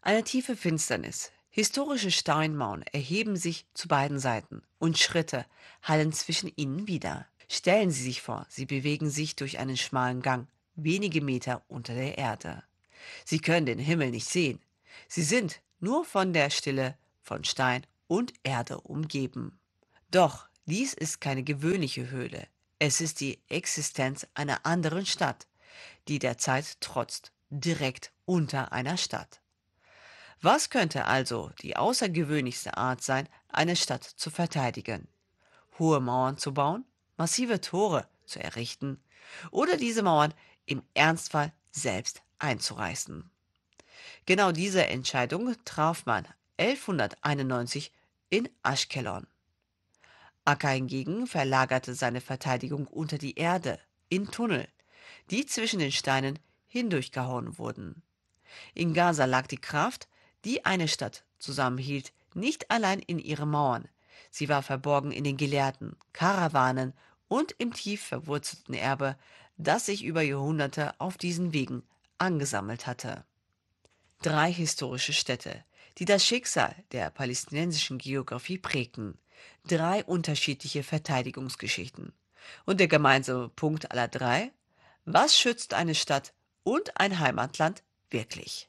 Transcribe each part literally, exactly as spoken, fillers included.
Eine tiefe Finsternis. Historische Steinmauern erheben sich zu beiden Seiten und Schritte hallen zwischen ihnen wider. Stellen Sie sich vor, Sie bewegen sich durch einen schmalen Gang, wenige Meter unter der Erde. Sie können den Himmel nicht sehen. Sie sind nur von der Stille von Stein und Erde umgeben. Doch dies ist keine gewöhnliche Höhle. Es ist die Existenz einer anderen Stadt, die der Zeit trotzt, direkt unter einer Stadt. Was könnte also die außergewöhnlichste Art sein, eine Stadt zu verteidigen? Hohe Mauern zu bauen, massive Tore zu errichten oder diese Mauern im Ernstfall selbst einzureißen? Genau diese Entscheidung traf man elfhunderteinundneunzig in Aschkelon. Akka hingegen verlagerte seine Verteidigung unter die Erde, in Tunnel, die zwischen den Steinen hindurchgehauen wurden. In Gaza lag die Kraft, die eine Stadt zusammenhielt, nicht allein in ihren Mauern. Sie war verborgen in den Gelehrten, Karawanen und im tief verwurzelten Erbe, das sich über Jahrhunderte auf diesen Wegen angesammelt hatte. Drei historische Städte, die das Schicksal der palästinensischen Geografie prägten. Drei unterschiedliche Verteidigungsgeschichten. Und der gemeinsame Punkt aller drei: Was schützt eine Stadt und ein Heimatland wirklich?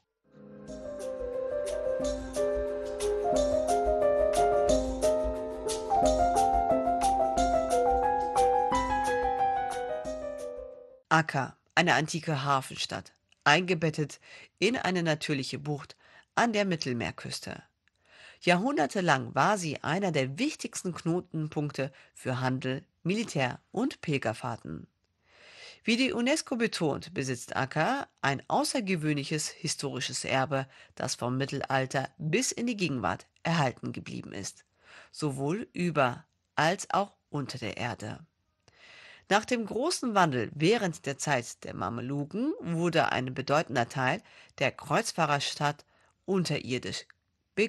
Akka, eine antike Hafenstadt, eingebettet in eine natürliche Bucht an der Mittelmeerküste. Jahrhundertelang war sie einer der wichtigsten Knotenpunkte für Handel, Militär und Pilgerfahrten. Wie die UNESCO betont, besitzt Akka ein außergewöhnliches historisches Erbe, das vom Mittelalter bis in die Gegenwart erhalten geblieben ist, sowohl über als auch unter der Erde. Nach dem großen Wandel während der Zeit der Mameluken wurde ein bedeutender Teil der Kreuzfahrerstadt unterirdisch